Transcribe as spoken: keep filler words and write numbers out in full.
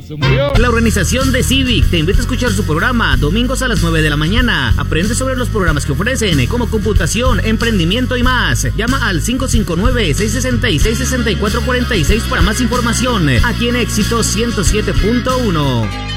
Se murió. La organización de Civic te invita a escuchar su programa domingos a las nueve de la mañana. Aprende sobre los programas que ofrecen, como computación, emprendimiento y más. Llama al cinco cinco nueve, seis seis seis, seis cuatro cuatro seis para más información. Aquí en Éxito ciento siete punto uno.